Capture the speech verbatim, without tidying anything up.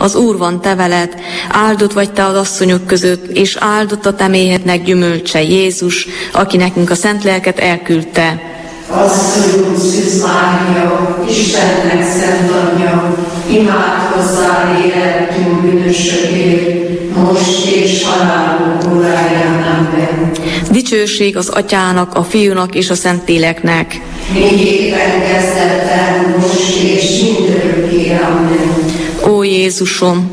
az Úr van te veled, áldott vagy te az asszonyok között, és áldott a te méhednek gyümölcse, Jézus, aki nekünk a szent lelket elküldte. Asszonyunk, Szűz Mária, Istennek szent anyja, imádkozzál életünk bűnösökért, most és halálunk óráján. Amen. Dicsőség az Atyának, a Fiúnak és a Szentléleknek. Miképpen kezdetben, most és mindörökké. Amen. Ó Jézusom,